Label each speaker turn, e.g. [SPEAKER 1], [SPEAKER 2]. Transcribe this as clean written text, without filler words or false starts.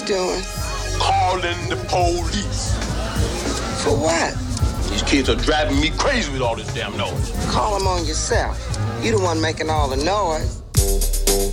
[SPEAKER 1] doing?
[SPEAKER 2] Calling the police.
[SPEAKER 1] For what?
[SPEAKER 2] These kids are driving me crazy with all this damn noise.
[SPEAKER 1] Call them on yourself. You the one making all the noise.